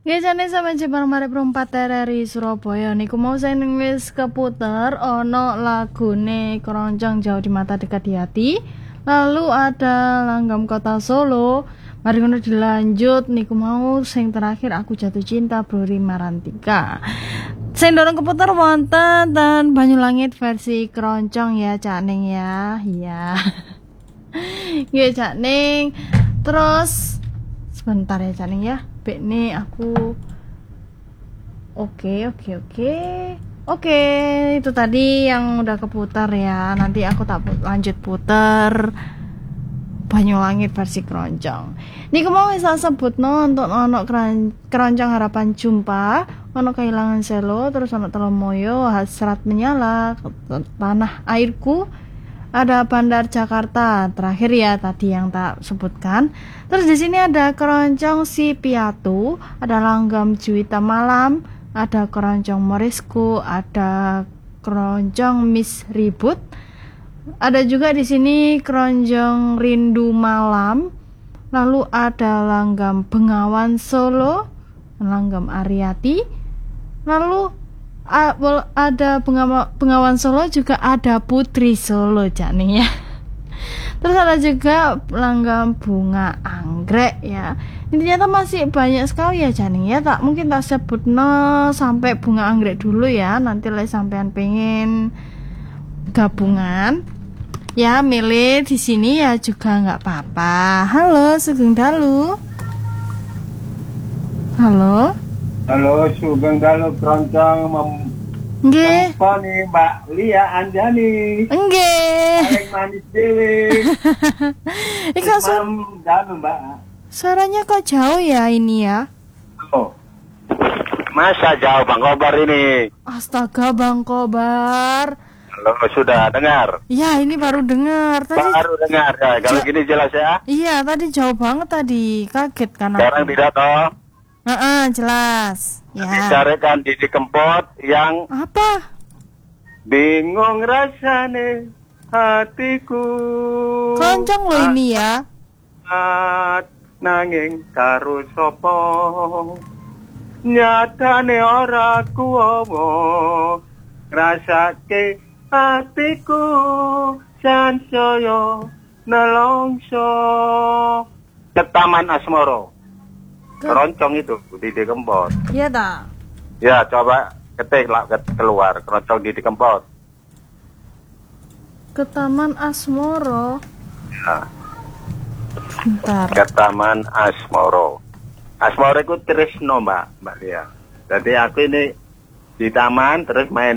Biasane sama Jepang mari perempat dari Surabaya niku mau saya wis keputer ono lagune Keroncong Jauh di Mata Dekat di Hati. Lalu ada Langgam Kota Solo. Mari ngono dilanjut niku mau sing terakhir Aku Jatuh Cinta Bruri Marantika. Sing dorong keputer wonten dan Banyulangit versi Keroncong ya Cak Ning ya. Iya. Nggih Cak Ning. Terus sebentar ya Cak Ning ya. Nih aku Oke, itu tadi yang udah keputar ya. Nanti aku tak lanjut puter Banyulangit versi Keroncong. Niku mau wis sebut untuk ono Keroncong Harapan Jumpa, ono Kehilangan Selo, terus ono Telomoyo, Hasrat Menyala, Tanah Airku, ada Bandar Jakarta terakhir ya tadi yang tak sebutkan. Terus di sini ada Keroncong Si Piatu, ada Langgam Juwita Malam, ada Keroncong Morisku, ada Keroncong Miss Ribut. Ada juga di sini Keroncong Rindu Malam. Lalu ada Langgam Bengawan Solo, Langgam Ariati. Lalu ada Bengawan Solo, juga ada Putri Solo Cak Ning ya. Terus ada juga Langgam Bunga Anggrek ya. Ini ternyata masih banyak sekali ya Cak Ning ya. Mungkin tak sebut sampai Bunga Anggrek dulu ya. Nanti lah sampean pengen gabungan ya milih di sini ya juga nggak apa-apa. Halo Sugeng Dalu. Halo. Halo, Sugeng Dalu Keroncong Nggih. nih Mbak Lia Anjani. Nggih. Paling manis dewe. Ika Dalu Mbak. Suaranya kok jauh ya ini ya? Oh. Masa jauh Bang Kobar ini? Astaga Bang Kobar. Halo, sudah dengar? Ya ini baru dengar. Tadi Baru dengar ya. Kalau gini jelas ya? iya tadi jauh banget tadi. Kaget kan Sekarang aku. tidak toh? Jelas. Ya. Dicarikan Didi Kempot yang Apa? bingung rasane hatiku. Keroncong loh ini ya. Nanging karo sapa nyatane ora kuwowo ngrasake hatiku sansaya nelongso ke Taman Asmoro. Keroncong itu Didi Kempot. Iya tak? Ya coba ketik lah keluar Keroncong Didi Kempot. Ke Taman Asmoro. Ya. Bentar. Ke Taman Asmoro. Asmoro itu Trisno Mbak Lia. Jadi aku ini di taman terus main